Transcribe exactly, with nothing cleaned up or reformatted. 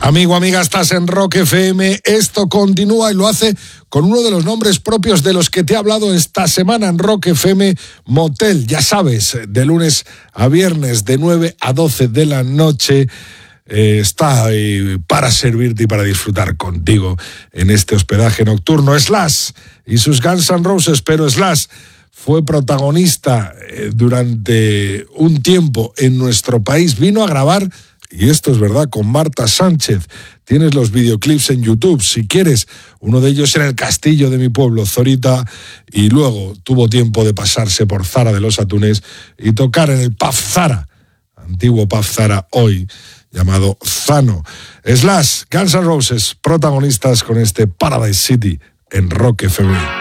Amigo, amiga, estás en Rock F M. Esto continúa y lo hace con uno de los nombres propios de los que te he hablado esta semana en Rock F M, Motel. Ya sabes, de lunes a viernes, de nueve a doce de la noche, eh, está ahí para servirte y para disfrutar contigo en este hospedaje nocturno. Slash y sus Guns N' Roses, pero Slash fue protagonista eh, durante un tiempo en nuestro país. Vino a grabar, y esto es verdad, con Marta Sánchez. Tienes los videoclips en YouTube, si quieres. Uno de ellos era el castillo de mi pueblo, Zorita, y luego tuvo tiempo de pasarse por Zara de los Atunes y tocar en el Pub Zara, antiguo Pub Zara hoy llamado Zano. Slash, Guns N' Roses, protagonistas con este Paradise City en Rock F M.